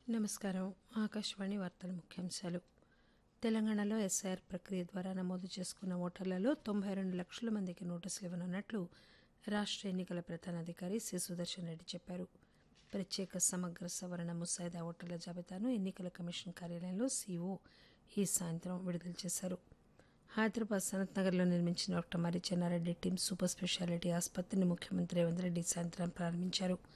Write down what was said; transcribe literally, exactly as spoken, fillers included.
నమస్కారం. ఆకాశవాణి వార్తల ముఖ్యాంశాలు. తెలంగాణలో ఎస్ఐఆర్ ప్రక్రియ ద్వారా నమోదు చేసుకున్న ఓటర్లలో తొంభై రెండు లక్షల మందికి నోటీసులు ఇవ్వనున్నట్లు రాష్ట ఎన్నికల ప్రధానాధికారి సి సుదర్శన్ రెడ్డి చెప్పారు. ప్రత్యేక సమగ్ర సవరణ ముసాయిదా ఓటర్ల జాబితాను ఎన్నికల కమిషన్ కార్యాలయంలో సీఓ ఈ సాయంత్రం విడుదల చేశారు. హైదరాబాద్ సనత్ నగర్లో నిర్మించిన డాక్టర్ మర్రి చెన్నారెడ్డి టీమ్ సూపర్ స్పెషాలిటీ ఆసుపత్రిని ముఖ్యమంత్రి రేవంత్ రెడ్డి సాయంత్రం ప్రారంభించారు.